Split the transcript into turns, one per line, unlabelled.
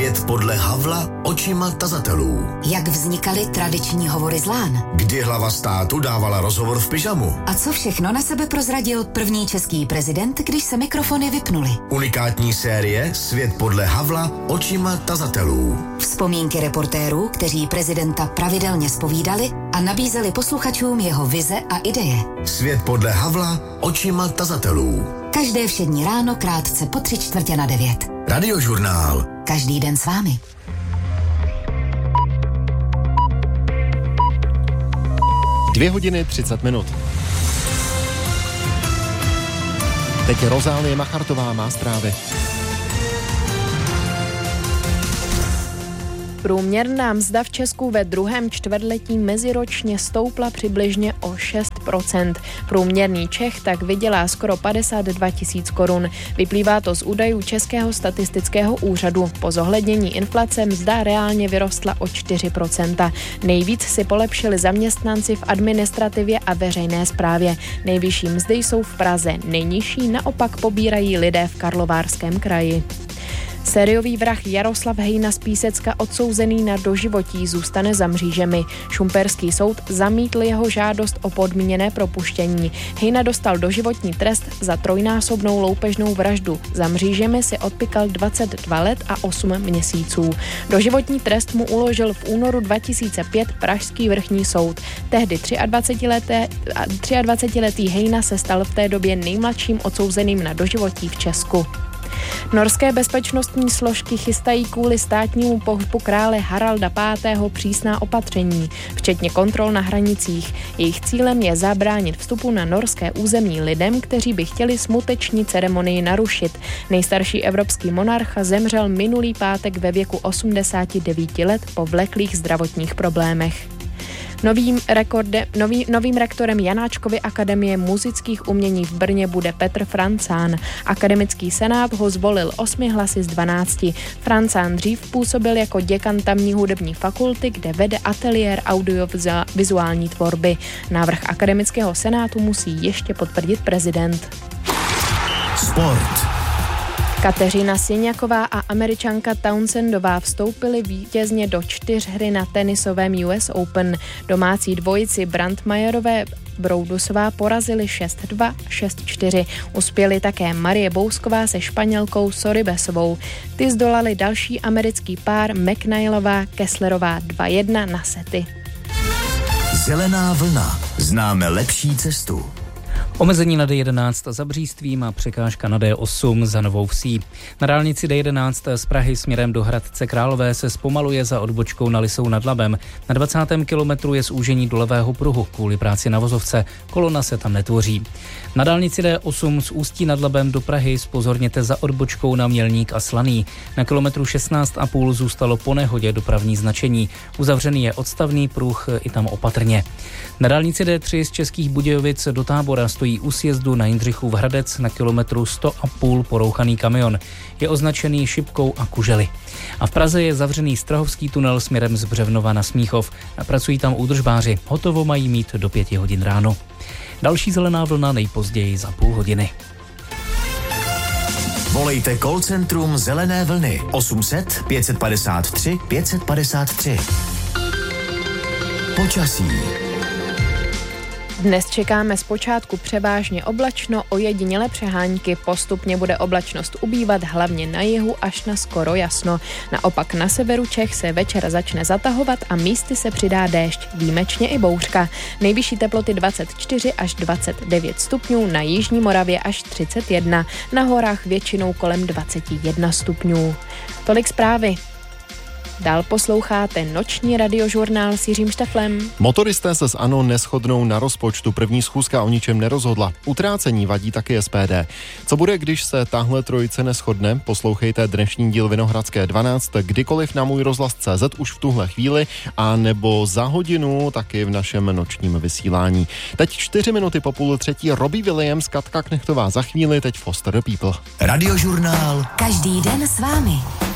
Svět podle Havla očima tazatelů.
Jak vznikaly tradiční hovory z lán?
Kdy hlava státu dávala rozhovor v pyžamu?
A co všechno na sebe prozradil první český prezident, když se mikrofony vypnuly?
Unikátní série Svět podle Havla očima tazatelů.
Vzpomínky reportérů, kteří prezidenta pravidelně zpovídali a nabízeli posluchačům jeho vize a ideje.
Svět podle Havla očima tazatelů.
Každé všední ráno krátce po 8:45.
Radiožurnál.
Každý den s vámi.
Dvě hodiny 30 minut. Teď Rozálie Machartová má zprávy.
Průměrná mzda v Česku ve druhém čtvrtletí meziročně stoupla přibližně o 6%. Průměrný Čech tak vydělá skoro 52 000 korun. Vyplývá to z údajů Českého statistického úřadu. Po zohlednění inflace mzda reálně vyrostla o 4%. Nejvíc si polepšili zaměstnanci v administrativě a veřejné správě. Nejvyšší mzdy jsou v Praze, nejnižší naopak pobírají lidé v Karlovarském kraji. Sériový vrah Jaroslav Hejna z Písecka, odsouzený na doživotí, zůstane za mřížemi. Šumperský soud zamítl jeho žádost o podmíněné propuštění. Hejna dostal doživotní trest za trojnásobnou loupežnou vraždu. Za mřížemi si odpykal 22 let a 8 měsíců. Doživotní trest mu uložil v únoru 2005 Pražský vrchní soud. Tehdy 23letý Hejna se stal v té době nejmladším odsouzeným na doživotí v Česku. Norské bezpečnostní složky chystají kvůli státnímu pohybu krále Haralda V. přísná opatření, včetně kontrol na hranicích. Jejich cílem je zabránit vstupu na norské území lidem, kteří by chtěli smuteční ceremonii narušit. Nejstarší evropský monarcha zemřel minulý pátek ve věku 89 let po vleklých zdravotních problémech. Novým rektorem Janáčkovy akademie muzických umění v Brně bude Petr Francán. Akademický senát ho zvolil 8 hlasy z 12. Francán dřív působil jako děkan tamní hudební fakulty, kde vede ateliér audiovizuální tvorby. Návrh akademického senátu musí ještě potvrdit prezident.
Sport.
Kateřina Siniaková a Američanka Townsendová vstoupily vítězně do 4 na tenisovém US Open. Domácí dvojici Brandmajerové Broudusová porazili 6-2, 6-4. Uspěli také Marie Bousková se Španělkou Sorribesovou. Ty zdolali další americký pár McNeilová Kesslerová 2-1 na sety.
Zelená vlna. Známe lepší cestu.
Omezení na D11 za Břístvím a překážka na D8 za Novou Vsí. Na dálnici D11 z Prahy směrem do Hradce Králové se zpomaluje za odbočkou na Lisou nad Labem. Na 20. kilometru je zúžení do levého pruhu kvůli práci na vozovce. Kolona se tam netvoří. Na dálnici D8 z Ústí nad Labem do Prahy zpozorněte za odbočkou na Mělník a Slaný. Na kilometru 16,5 zůstalo po nehodě dopravní značení. Uzavřený je odstavný pruh i tam opatrně. Na dálnici D3 z Českých Budějovic do Tábora stojí u sjezdu na Jindřichův Hradec na kilometru 100,5 porouchaný kamion. Je označený šipkou a kužely. A v Praze je zavřený Strahovský tunel směrem z Břevnova na Smíchov. Pracují tam údržbáři. Hotovo mají mít do 5 hodin ráno. Další zelená vlna nejpozději za půl hodiny.
Volejte call centrum Zelené vlny 800 553 553. Počasí.
Dnes čekáme zpočátku převážně oblačno, ojedinělé přehánky, postupně bude oblačnost ubývat hlavně na jihu až na skoro jasno. Naopak na severu Čech se večer začne zatahovat a místy se přidá déšť, výjimečně i bouřka. Nejvyšší teploty 24 až 29 stupňů, na jižní Moravě až 31, na horách většinou kolem 21 stupňů. Tolik zprávy. Dál posloucháte noční radiožurnál s Jiřím Šteflem.
Motoristé se s ANO neshodnou na rozpočtu. První schůzka o ničem nerozhodla. Utrácení vadí taky SPD. Co bude, když se tahle trojice neshodne? Poslouchejte dnešní díl Vinohradské 12 kdykoliv na můj rozhlas.cz už v tuhle chvíli a nebo za hodinu taky v našem nočním vysílání. Teď 4 minuty po 2:30 Robbie Williams, Katka Knechtová za chvíli, teď Foster the People.
Radiožurnál.
Každý den s vámi.